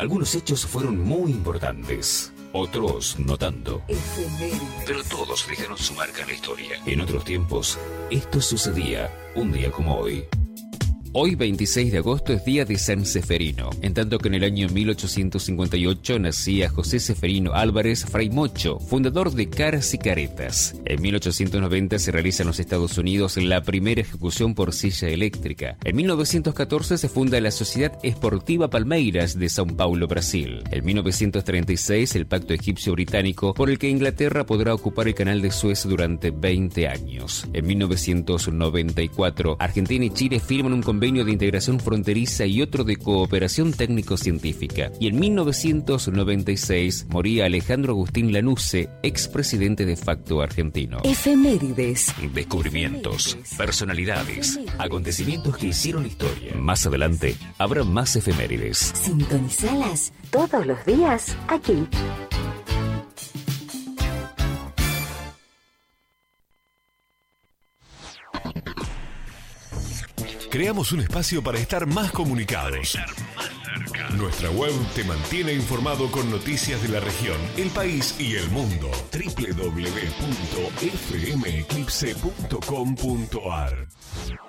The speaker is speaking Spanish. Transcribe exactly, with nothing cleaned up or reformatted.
Algunos hechos fueron muy importantes, otros no tanto. Pero todos dejaron su marca en la historia. En otros tiempos, esto sucedía un día como hoy. Hoy, veintiséis de agosto, es día de San Seferino, en tanto que en el año mil ochocientos cincuenta y ocho nacía José Seferino Álvarez Fray Mocho, fundador de Caras y Caretas. En mil ochocientos noventa se realiza en los Estados Unidos la primera ejecución por silla eléctrica. En mil novecientos catorce se funda la Sociedad Esportiva Palmeiras de São Paulo, Brasil. En mil novecientos treinta y seis, el pacto egipcio-británico por el que Inglaterra podrá ocupar el canal de Suez durante veinte años. En mil novecientos noventa y cuatro, Argentina y Chile firman un convenio de integración fronteriza y otro de cooperación técnico-científica. Y en mil novecientos noventa y seis moría Alejandro Agustín Lanusse, expresidente de facto argentino. Efemérides. Descubrimientos, personalidades, acontecimientos que hicieron historia. Más adelante habrá más efemérides. Sintonizalas todos los días aquí. Creamos un espacio para estar más comunicados. Nuestra web te mantiene informado con noticias de la región, el país y el mundo. doble u doble u doble u punto f m eclipse punto com punto a r